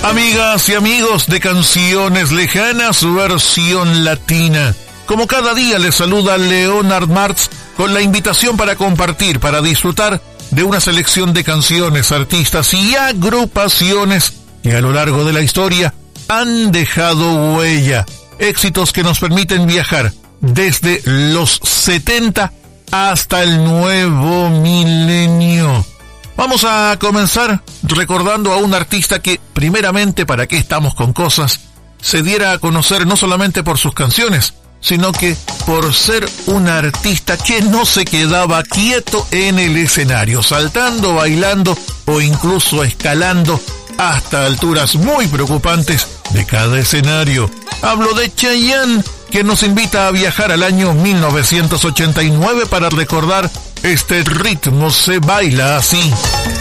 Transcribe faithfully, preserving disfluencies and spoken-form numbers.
Amigas y amigos de Canciones Lejanas, versión latina. Como cada día les saluda Leonard Martz con la invitación para compartir, para disfrutar de una selección de canciones, artistas y agrupaciones que a lo largo de la historia han dejado huella. Éxitos que nos permiten viajar desde los setenta hasta el nuevo milenio. Vamos a comenzar recordando a un artista que, primeramente, ¿para qué estamos con cosas?, se diera a conocer no solamente por sus canciones, sino que por ser un artista que no se quedaba quieto en el escenario, saltando, bailando o incluso escalando hasta alturas muy preocupantes de cada escenario. Hablo de Chayanne, que nos invita a viajar al año mil novecientos ochenta y nueve para recordar este ritmo se baila así.